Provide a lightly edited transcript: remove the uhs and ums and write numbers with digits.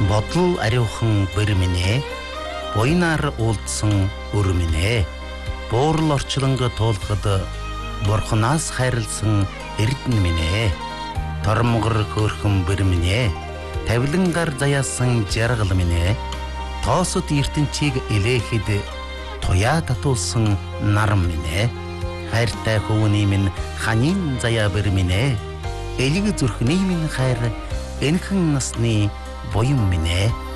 Бодол ариухан бэр минь буйнаар уулдсан өр минь буурал орчлонго туулахад бурхнаас хайрлсан эрдэнэ минь тормгор хөөрхөн бэр минь тавилангаар заяасан жаргал минь тоосод ертөнцийг элээхэд туяа татуулсан нарам минь хайртай хөвөний минь ханин заяа бэр минь элэг зүрхний минь хайр энхэн насны буян минь